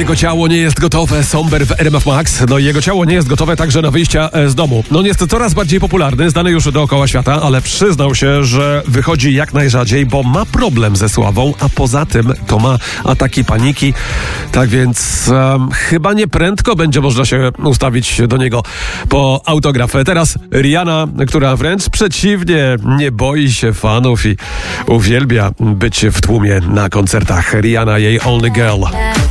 Jego ciało nie jest gotowe. Somber w RMF Max. No i jego ciało nie jest gotowe także na wyjście z domu. No jest coraz bardziej popularny, znany już dookoła świata, ale przyznał się, że wychodzi jak najrzadziej, bo ma problem ze sławą, a poza tym to ma ataki paniki. Tak więc chyba nie prędko będzie można się ustawić do niego po autograf. Teraz Rihanna, która wręcz przeciwnie, nie boi się fanów i uwielbia być w tłumie na koncertach. Rihanna, jej Only Girl.